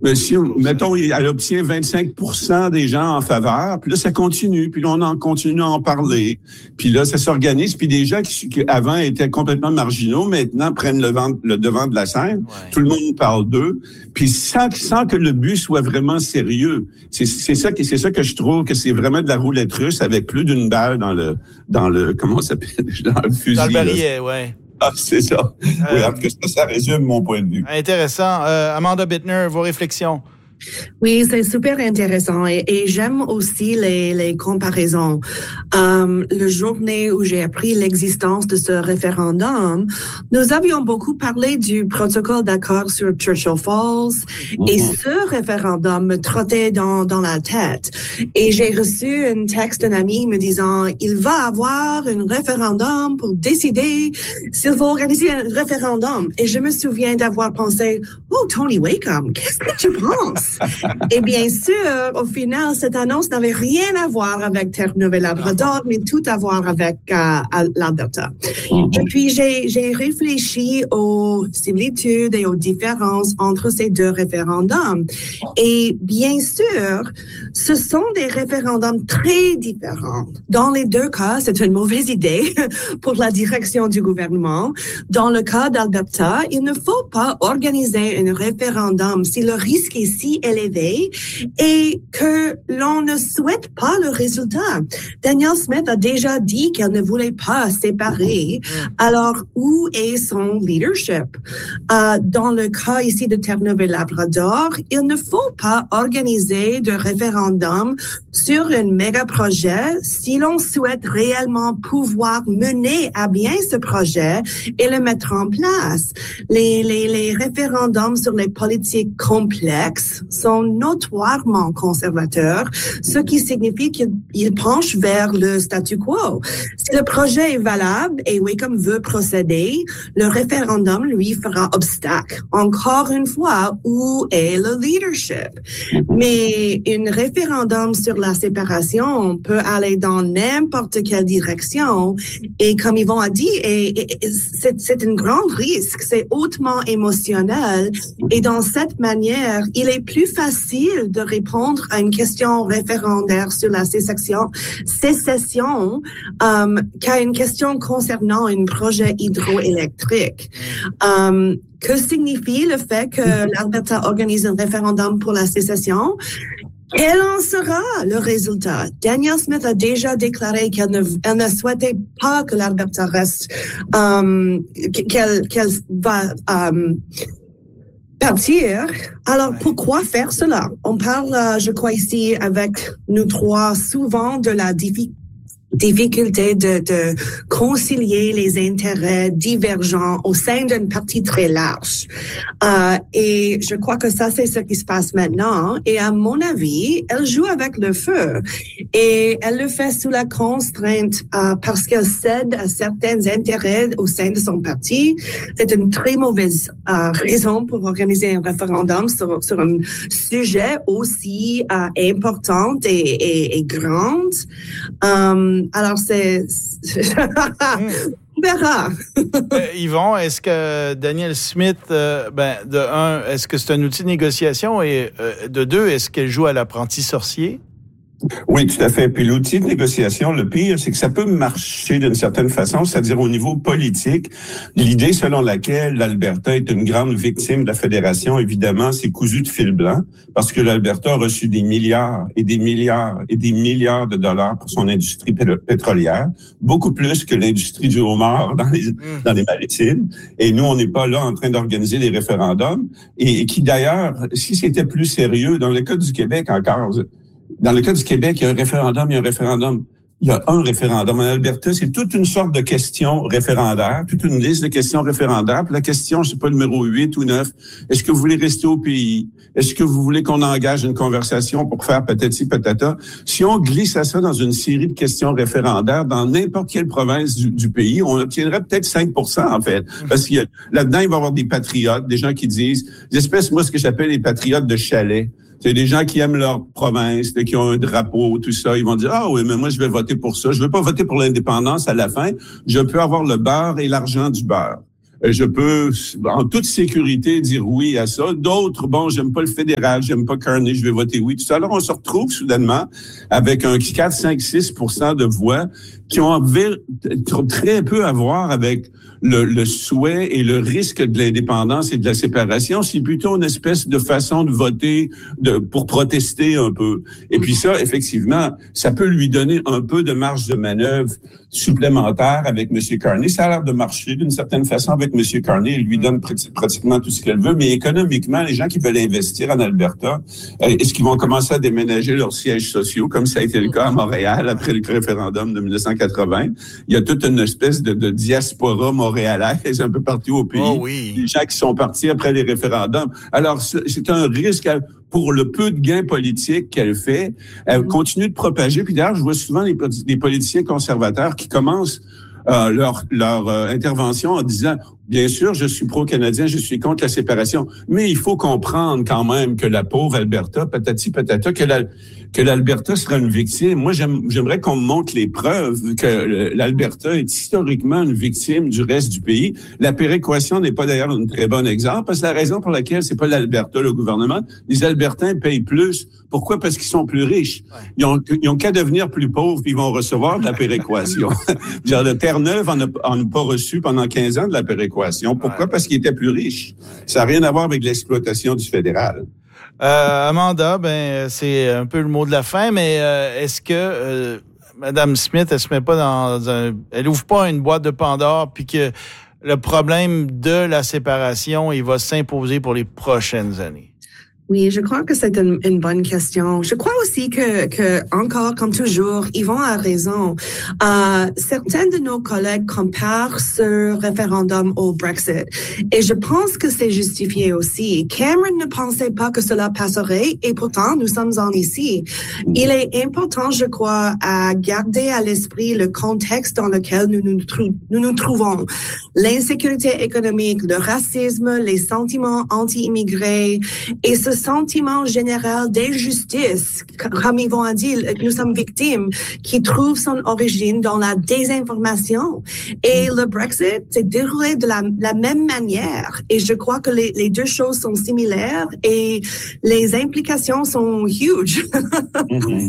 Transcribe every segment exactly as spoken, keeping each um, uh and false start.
Mais si, mettons, elle obtient vingt-cinq pour cent des gens en faveur, puis là, ça continue, puis là, on en continue à en parler. Puis là, ça s'organise, puis des gens qui, qui avant étaient complètement marginaux, maintenant prennent le, vent, le devant de la scène. Ouais. Tout le monde parle d'eux, puis sans, sans que le but soit vraiment sérieux. C'est, c'est ça que c'est ça que je trouve que c'est vraiment de la roulette russe avec plus d'une balle dans le dans le comment ça s'appelle dans le fusil. Dans le barillet, ouais. Ah, c'est ça. Euh, oui, en tout cas, ça, ça résume mon point de vue. Intéressant. Euh, Amanda Bittner, vos réflexions? Oui, c'est super intéressant et, et j'aime aussi les, les comparaisons. Euh, la journée où j'ai appris l'existence de ce référendum, nous avions beaucoup parlé du protocole d'accord sur Churchill Falls mmh. et ce référendum me trottait dans, dans la tête. Et j'ai reçu un texte d'un ami me disant « Il va avoir un référendum pour décider s'il faut organiser un référendum. » Et je me souviens d'avoir pensé « Oh, Tony Wakeham, qu'est-ce que tu penses? » Et bien sûr, au final, cette annonce n'avait rien à voir avec Terre-Neuve-Labrador, mais tout à voir avec euh, l'Alberta. Et puis, j'ai, j'ai réfléchi aux similitudes et aux différences entre ces deux référendums. Et bien sûr, ce sont des référendums très différents. Dans les deux cas, c'est une mauvaise idée pour la direction du gouvernement. Dans le cas d'Alberta, il ne faut pas organiser un référendum si le risque est si élevé et que l'on ne souhaite pas le résultat. Danielle Smith a déjà dit qu'elle ne voulait pas séparer. Alors, où est son leadership? Euh, dans le cas ici de Terre-Neuve-Labrador, il ne faut pas organiser de référendum sur un méga projet si l'on souhaite réellement pouvoir mener à bien ce projet et le mettre en place. Les, les, les référendums sur les politiques complexes sont notoirement conservateurs, ce qui signifie qu'ils penchent vers le statu quo. Si le projet est valable et Wakeham veut procéder, le référendum lui fera obstacle. Encore une fois, où est le leadership? Mais un référendum sur la séparation peut aller dans n'importe quelle direction et comme Yvon a dit, et, et, c'est, c'est un grand risque, c'est hautement émotionnel et dans cette manière, il est plus facile de répondre à une question référendaire sur la sécession, sécession um, qu'à une question concernant un projet hydroélectrique. Um, que signifie le fait que l'Alberta organise un référendum pour la sécession? Quel en sera le résultat? Danielle Smith a déjà déclaré qu'elle ne, elle ne souhaitait pas que l'Alberta reste, um, qu'elle, qu'elle va um, partir. Alors, pourquoi faire cela? On parle, euh, je crois ici, avec nous trois, souvent de la difficulté difficulté de, de concilier les intérêts divergents au sein d'une partie très large. Euh, et je crois que ça, c'est ce qui se passe maintenant. Et à mon avis, elle joue avec le feu. Et elle le fait sous la contrainte euh, parce qu'elle cède à certains intérêts au sein de son parti. C'est une très mauvaise euh, raison pour organiser un référendum sur, sur un sujet aussi euh, important et, et, et grand. Um, alors, c'est... On verra. euh, Yvon, est-ce que Danielle Smith, euh, ben, de un, est-ce que c'est un outil de négociation et euh, de deux, est-ce qu'elle joue à l'apprenti sorcier? Oui, tout à fait. Puis l'outil de négociation, le pire, c'est que ça peut marcher d'une certaine façon, c'est-à-dire au niveau politique. L'idée selon laquelle l'Alberta est une grande victime de la fédération, évidemment, c'est cousu de fil blanc, parce que l'Alberta a reçu des milliards et des milliards et des milliards de dollars pour son industrie pétrolière, beaucoup plus que l'industrie du homard dans les, dans les maritimes. Et nous, on n'est pas là en train d'organiser des référendums. Et, et qui d'ailleurs, si c'était plus sérieux, dans le cas du Québec encore, dans le cas du Québec, il y a un référendum, il y a un référendum. Il y a un référendum. En Alberta, c'est toute une sorte de questions référendaires, toute une liste de questions référendaires. Puis la question, je sais pas, numéro huit ou neuf, est-ce que vous voulez rester au pays? Est-ce que vous voulez qu'on engage une conversation pour faire patati patata? Si on glisse à ça dans une série de questions référendaires dans n'importe quelle province du, du pays, on obtiendrait peut-être cinq pour cent, en fait. Parce que là-dedans, il va y avoir des patriotes, des gens qui disent, des espèces, moi, ce que j'appelle les patriotes de chalet. C'est des gens qui aiment leur province, qui ont un drapeau, tout ça. Ils vont dire, ah oui, mais moi, je vais voter pour ça. Je veux pas voter pour l'indépendance à la fin. Je peux avoir le beurre et l'argent du beurre. je peux en toute sécurité dire oui à ça. D'autres, bon, j'aime pas le fédéral, j'aime pas Carney, je vais voter oui. Tout ça. Alors, on se retrouve soudainement avec un quatre, cinq, six pour cent de voix qui ont très peu à voir avec le, le souhait et le risque de l'indépendance et de la séparation. C'est plutôt une espèce de façon de voter de, pour protester un peu. Et puis ça, effectivement, ça peut lui donner un peu de marge de manœuvre supplémentaire avec M. Carney. Ça a l'air de marcher d'une certaine façon avec M. Carney. Il lui donne pr- pratiquement tout ce qu'elle veut. Mais économiquement, les gens qui veulent investir en Alberta, euh, est-ce qu'ils vont commencer à déménager leurs sièges sociaux, comme ça a été le cas à Montréal après le référendum de dix-neuf cent quatre-vingts? Il y a toute une espèce de, de diaspora montréalaise un peu partout au pays. Oh oui. Les gens qui sont partis après les référendums. Alors, c'est un risque à, pour le peu de gains politiques qu'elle fait. Elle mmh. continue de propager. Puis d'ailleurs, je vois souvent les, les politiciens conservateurs qui commencent euh, leur, leur euh, intervention en disant « Bien sûr, je suis pro-canadien, je suis contre la séparation, mais il faut comprendre quand même que la pauvre Alberta, patati patata, que la, que l'Alberta sera une victime. Moi, j'aime, j'aimerais qu'on me montre les preuves que l'Alberta est historiquement une victime du reste du pays. La péréquation n'est pas d'ailleurs un très bon exemple, parce que la raison pour laquelle c'est pas l'Alberta, le gouvernement, les Albertains payent plus. Pourquoi? Parce qu'ils sont plus riches. Ils ont, ils ont qu'à devenir plus pauvres, puis ils vont recevoir de la péréquation. Genre, le Terre-Neuve en a, en a pas reçu pendant quinze ans de la péréquation. Pourquoi? Parce qu'il était plus riche. Ça n'a rien à voir avec l'exploitation du fédéral. Euh, Amanda, ben c'est un peu le mot de la fin, mais euh, est-ce que euh, Mme Smith, elle se met pas dans un, elle ouvre pas une boîte de Pandore, puis que le problème de la séparation, il va s'imposer pour les prochaines années? Oui, je crois que c'est une, une bonne question. Je crois aussi que, que encore, comme toujours, Yvon a raison. Euh, certains de nos collègues comparent ce référendum au Brexit. Et je pense que c'est justifié aussi. Cameron ne pensait pas que cela passerait et pourtant, nous sommes en ici. Il est important, je crois, à garder à l'esprit le contexte dans lequel nous nous, trou- nous, nous trouvons. L'insécurité économique, le racisme, les sentiments anti-immigrés et ce sentiment général d'injustice, comme ils vont dire, nous sommes victimes, qui trouve son origine dans la désinformation. Et le Brexit s'est déroulé de la, la même manière. Et je crois que les, les deux choses sont similaires et les implications sont huge. Mm-hmm.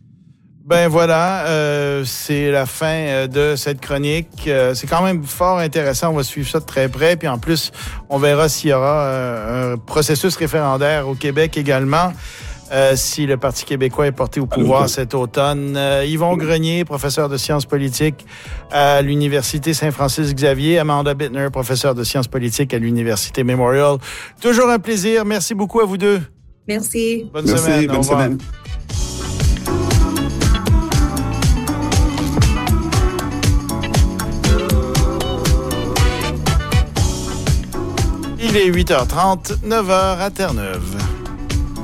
Ben voilà, euh, c'est la fin de cette chronique. Euh, c'est quand même fort intéressant. On va suivre ça de très près. Puis en plus, on verra s'il y aura euh, un processus référendaire au Québec également, euh, si le Parti québécois est porté au pouvoir cet automne. Euh, Yvon Grenier, professeur de sciences politiques à l'Université Saint-Francis-Xavier. Amanda Bittner, professeure de sciences politiques à l'Université Memorial. Toujours un plaisir. Merci beaucoup à vous deux. Merci. Bonne Merci, semaine. bonne semaine. Il est huit heures trente, neuf heures à Terre-Neuve.